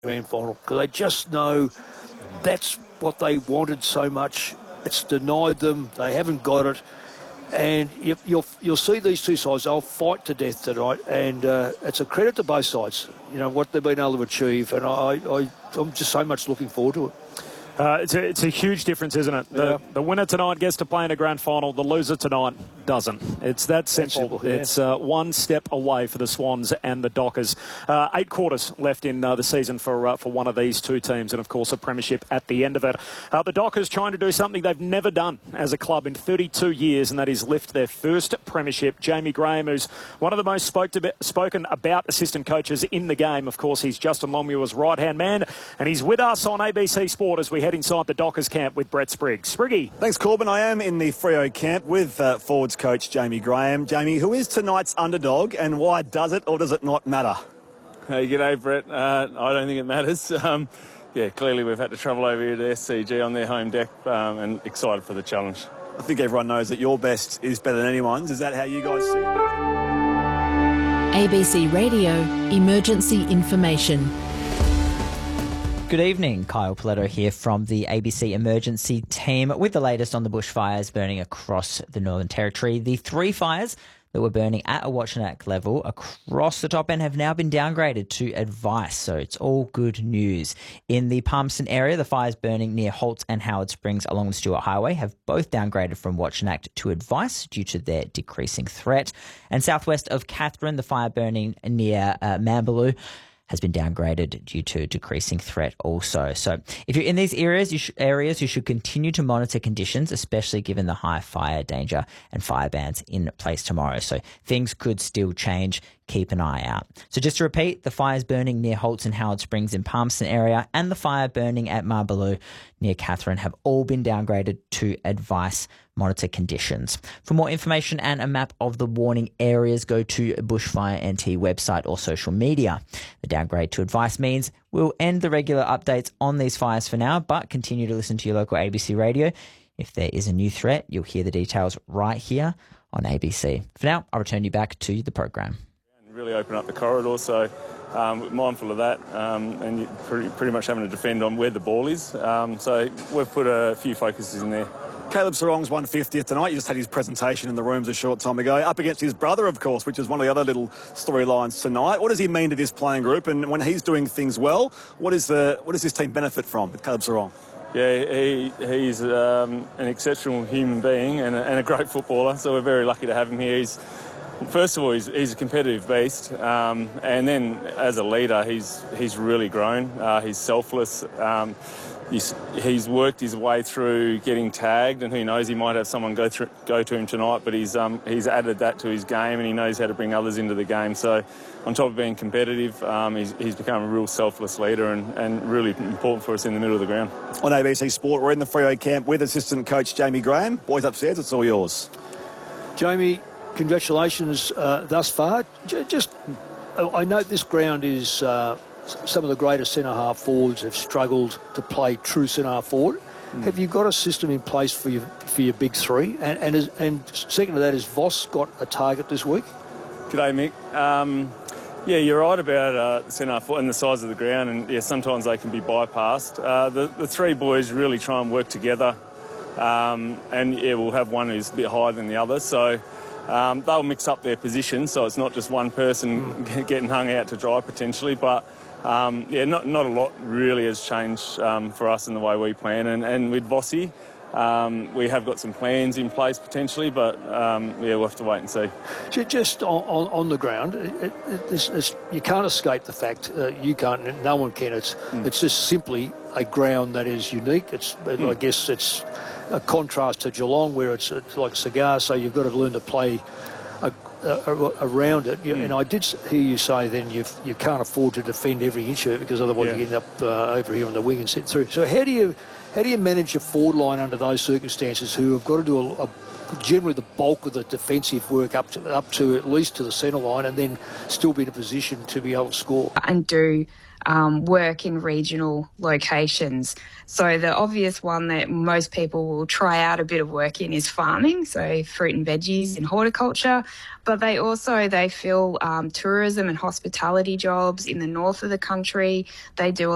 grand final because they just know that's what they wanted so much. It's denied them. They haven't got it. And you'll see these two sides, they'll fight to death tonight, and it's a credit to both sides, what they've been able to achieve, and I'm just so much looking forward to it. It's a huge difference, isn't it? The winner tonight gets to play in a grand final. The loser tonight doesn't. It's that simple. Yeah. It's one step away for the Swans and the Dockers. 8 quarters left in the season for one of these two teams, and of course a premiership at the end of it. The Dockers trying to do something they've never done as a club in 32 years, and that is lift their first premiership. Jamie Graham, who's one of the most spoken about assistant coaches in the game. Of course, he's Justin Longmuir's right-hand man, and he's with us on ABC Sport as we head inside the Dockers camp with Brett Spriggs. Spriggy. Thanks, Corbin. I am in the Freo camp with forwards coach Jamie Graham. Jamie, who is tonight's underdog, and why does it or does it not matter? Hey, g'day, Brett. I don't think it matters. Clearly we've had to travel over here to SCG on their home deck and excited for the challenge. I think everyone knows that your best is better than anyone's. Is that how you guys see it? ABC Radio Emergency Information. Good evening, Kyle Paletto here from the ABC Emergency Team with the latest on the bushfires burning across the Northern Territory. The 3 fires that were burning at a Watchanack level across the top end have now been downgraded to advice, so it's all good news. In the Palmerston area, the fires burning near Holtz and Howard Springs along the Stewart Highway have both downgraded from Watchanack to advice due to their decreasing threat. And southwest of Katherine, the fire burning near Mambaloo has been downgraded due to decreasing threat also. So if you're in these areas, you should continue to monitor conditions, especially given the high fire danger and fire bans in place tomorrow. So things could still change. Keep an eye out. So just to repeat, the fires burning near Holtz and Howard Springs in Palmerston area and the fire burning at Marbaloo near Katherine have all been downgraded to advice. Monitor conditions. For more information and a map of the warning areas, go to Bushfire NT website or social media. The downgrade to advice means we'll end the regular updates on these fires for now, but continue to listen to your local ABC radio. If there is a new threat, you'll hear the details right here on ABC. For now, I'll return you back to the program. Really open up the corridor, so mindful of that, and you're pretty much having to defend on where the ball is. So we've put a few focuses in there. Caleb Serong's 150th tonight. You just had his presentation in the rooms a short time ago, up against his brother, of course, which is one of the other little storylines tonight. What does he mean to this playing group? And when he's doing things well, what does this team benefit from with Caleb Serong? Yeah, he's an exceptional human being and a great footballer, so we're very lucky to have him here. First of all, he's a competitive beast, and then as a leader, he's really grown. He's selfless. He's worked his way through getting tagged, and who knows, he might have someone go to him tonight, but he's added that to his game, and he knows how to bring others into the game. So on top of being competitive, he's become a real selfless leader and really important for us in the middle of the ground. On ABC Sport, we're in the Freo camp with assistant coach Jamie Graham. Boys upstairs, it's all yours. Jamie, congratulations thus far. I note this ground is... some of the greatest centre-half forwards have struggled to play true centre-half forward. Have you got a system in place for your big three? And second to that, has Voss got a target this week? G'day, Mick. Yeah, you're right about the centre-half forward and the size of the ground, and sometimes they can be bypassed. The three boys really try and work together, and we'll have one who's a bit higher than the other, so they'll mix up their position, so it's not just one person getting hung out to dry potentially, but not a lot really has changed for us in the way we plan. And with Vossi, we have got some plans in place potentially, but we'll have to wait and see. Just on the ground, you can't escape the fact, you can't, no one can. It's just simply a ground that is unique. I guess it's a contrast to Geelong where it's like a cigar, so you've got to learn to play around it. And I did hear you say then you can't afford to defend every inch of it because otherwise you end up over here on the wing and sit through. So how do you manage your forward line under those circumstances, who have got to do generally the bulk of the defensive work up to at least to the centre line, and then still be in a position to be able to score? And do work in regional locations. So the obvious one that most people will try out a bit of work in is farming, so fruit and veggies and horticulture. But they fill tourism and hospitality jobs in the north of the country. They do